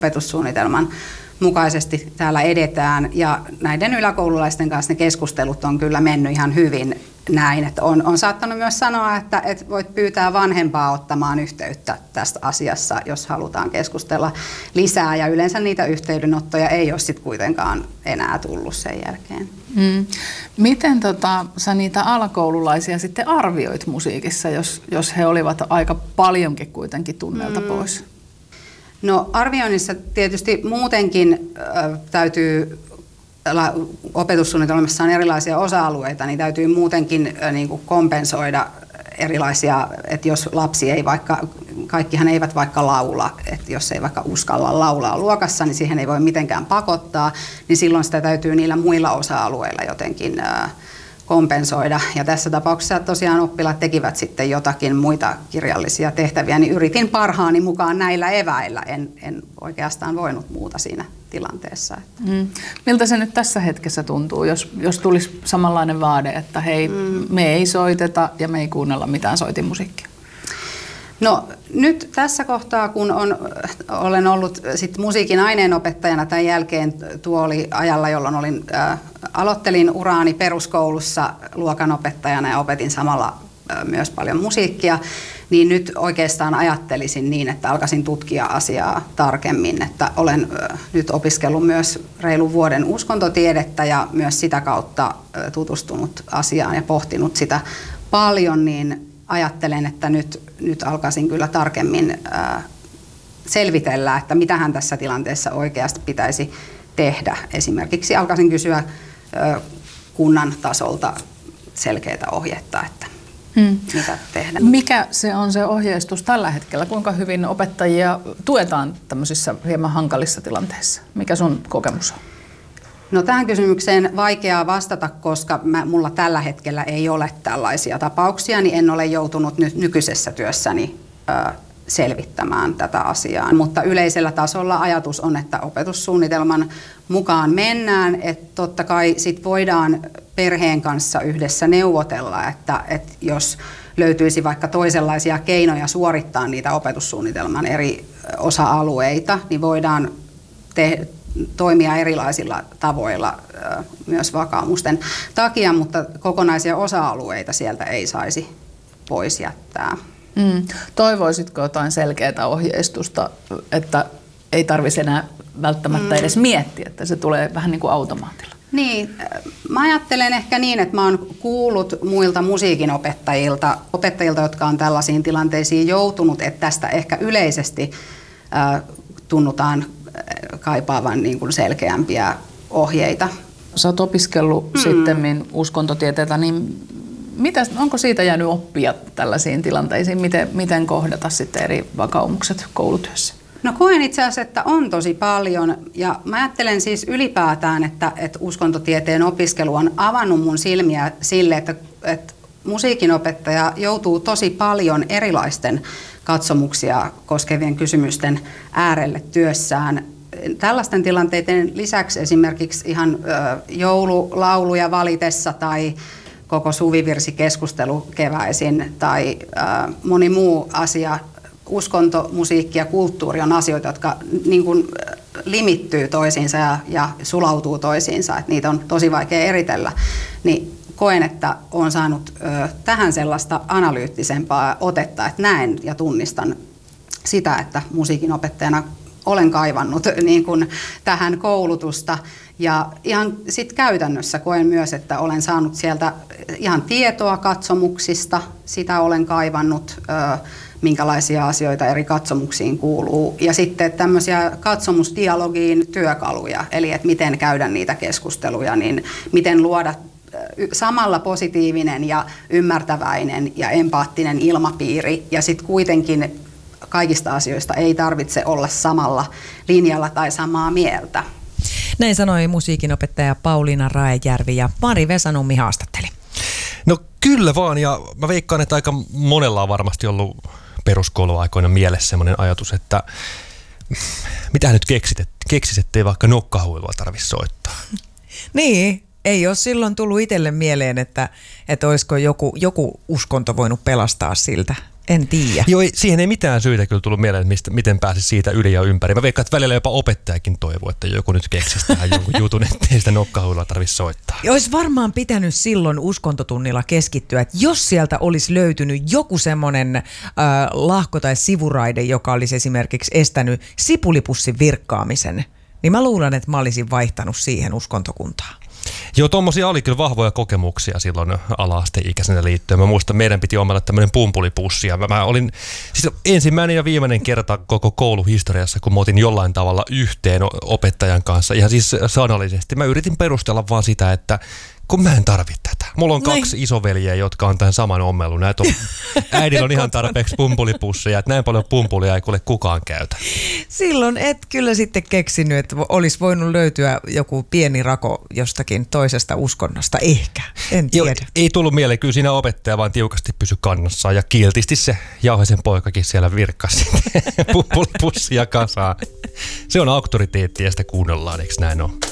opetussuunnitelman mukaisesti täällä edetään ja näiden yläkoululaisten kanssa ne keskustelut on kyllä mennyt ihan hyvin näin, että on saattanut myös sanoa, että voit pyytää vanhempaa ottamaan yhteyttä tästä asiassa, jos halutaan keskustella lisää ja yleensä niitä yhteydenottoja ei ole sitten kuitenkaan enää tullut sen jälkeen. Miten sä niitä alakoululaisia sitten arvioit musiikissa, jos he olivat aika paljonkin kuitenkin tunnelta pois? No arvioinnissa tietysti muutenkin täytyy, opetussuunnitelmassa on erilaisia osa-alueita, niin täytyy muutenkin niin kuin kompensoida erilaisia, että jos lapsi ei vaikka, kaikkihan eivät vaikka laula, että jos ei vaikka uskalla laulaa luokassa, niin siihen ei voi mitenkään pakottaa, niin silloin sitä täytyy niillä muilla osa-alueilla jotenkin kompensoida. Ja tässä tapauksessa tosiaan oppilaat tekivät sitten jotakin muita kirjallisia tehtäviä, niin yritin parhaani mukaan näillä eväillä. En oikeastaan voinut muuta siinä tilanteessa. Miltä se nyt tässä hetkessä tuntuu, jos tulisi samanlainen vaade, että hei, me ei soiteta ja me ei kuunnella mitään soitinmusiikkia? No nyt tässä kohtaa, kun olen ollut sit musiikin aineenopettajana tämän jälkeen, tuo oli ajalla, jolloin aloittelin uraani peruskoulussa luokanopettajana ja opetin samalla myös paljon musiikkia, niin nyt oikeastaan ajattelisin niin, että alkaisin tutkia asiaa tarkemmin, että olen nyt opiskellut myös reilun vuoden uskontotiedettä ja myös sitä kautta tutustunut asiaan ja pohtinut sitä paljon, niin ajattelen, että nyt alkaisin kyllä tarkemmin selvitellä, että mitähän tässä tilanteessa oikeasti pitäisi tehdä. Esimerkiksi alkaisin kysyä kunnan tasolta selkeää ohjetta, että mitä tehdä. Mikä se on se ohjeistus tällä hetkellä? Kuinka hyvin opettajia tuetaan tämmöisissä hieman hankalissa tilanteissa? Mikä sun kokemus on? No tähän kysymykseen vaikeaa vastata, koska mulla tällä hetkellä ei ole tällaisia tapauksia, niin en ole joutunut nyt nykyisessä työssäni selvittämään tätä asiaa. Mutta yleisellä tasolla ajatus on, että opetussuunnitelman mukaan mennään, että totta kai sit voidaan perheen kanssa yhdessä neuvotella, että jos löytyisi vaikka toisenlaisia keinoja suorittaa niitä opetussuunnitelman eri osa-alueita, niin voidaan toimia erilaisilla tavoilla myös vakaumusten takia, mutta kokonaisia osa-alueita sieltä ei saisi pois jättää. Toivoisitko jotain selkeää ohjeistusta, että ei tarvitse enää välttämättä edes miettiä, että se tulee vähän niin kuin automaatilla? Niin, mä ajattelen ehkä niin, että mä oon kuullut muilta musiikinopettajilta, jotka on tällaisiin tilanteisiin joutunut, että tästä ehkä yleisesti tunnutaan kaipaavan niin kuin selkeämpiä ohjeita. Sä oot opiskellut sittemmin uskontotieteitä, niin onko siitä jäänyt oppia tällaisiin tilanteisiin? Miten kohdata sitten eri vakaumukset koulutyössä? No koen itse asiassa, että on tosi paljon ja mä ajattelen siis ylipäätään, että uskontotieteen opiskelu on avannut mun silmiä sille, että musiikinopettaja joutuu tosi paljon erilaisten katsomuksia koskevien kysymysten äärelle työssään. Tällaisten tilanteiden lisäksi esimerkiksi ihan joululauluja valitessa tai koko suvivirsikeskustelu keväisin tai moni muu asia, uskonto, musiikki ja kulttuuri on asioita, jotka niin kuin limittyy toisiinsa ja sulautuu toisiinsa, että niitä on tosi vaikea eritellä. Niin koen, että olen saanut tähän sellaista analyyttisempaa otetta, että näen ja tunnistan sitä, että musiikinopettajana olen kaivannut niin kuin tähän koulutusta. Ja ihan sit käytännössä koen myös, että olen saanut sieltä ihan tietoa katsomuksista, sitä olen kaivannut, minkälaisia asioita eri katsomuksiin kuuluu. Ja sitten tämmöisiä katsomusdialogiin työkaluja, eli että miten käydä niitä keskusteluja, niin miten luoda samalla positiivinen ja ymmärtäväinen ja empaattinen ilmapiiri. Ja sitten kuitenkin kaikista asioista ei tarvitse olla samalla linjalla tai samaa mieltä. Näin sanoi musiikinopettaja Pauliina Raejärvi ja Mari Vesanummi haastatteli. No kyllä vaan, ja mä veikkaan, että aika monella on varmasti ollut peruskouluaikoina mielessä semmoinen ajatus, että mitä nyt keksit, ettei vaikka nokkahuilua tarvitse soittaa. Niin, ei ole silloin tullut itselle mieleen, että olisiko joku uskonto voinut pelastaa siltä. En tiedä. Joo, siihen ei mitään syytä kyllä tullut mieleen, miten pääsisi siitä yli ja ympäri. Mä veikkaan, että välillä jopa opettajakin toivoo, että joku nyt keksisi tähän jonkun jutun, ettei sitä nokkahuilua tarvitse soittaa. Ja olisi varmaan pitänyt silloin uskontotunnilla keskittyä, että jos sieltä olisi löytynyt joku semmoinen lahko tai sivuraide, joka olisi esimerkiksi estänyt sipulipussin virkkaamisen, niin mä luulen, että mä olisin vaihtanut siihen uskontokuntaan. Joo, tommosia oli kyllä vahvoja kokemuksia silloin ala-asteikäisenä liittyen. Mä muistan, meidän piti omalla tämmöinen pumpulipussi. Ja mä olin siis ensimmäinen ja viimeinen kerta koko kouluhistoriassa, kun mä otin jollain tavalla yhteen opettajan kanssa. Ihan siis sanallisesti. Mä yritin perustella vaan sitä, että kun mä en tarvitse tätä. Mulla on 2 isoveljeä, jotka on tämän saman ommelun. Äidillä on ihan tarpeeksi pumpulipusseja, että näin paljon pumpulia ei kuule kukaan käytä. Silloin et kyllä sitten keksinyt, että olisi voinut löytyä joku pieni rako jostakin toisesta uskonnosta. Ehkä, en tiedä. Joo, ei tullut mieleen, kyllä siinä opettaja vaan tiukasti pysyi kannassaan ja kiltisti se Jauhaisen poikakin siellä virkkasi pumpulipussia kasaan. Se on auktoriteetti ja sitä kuunnellaan, eikö näin ole?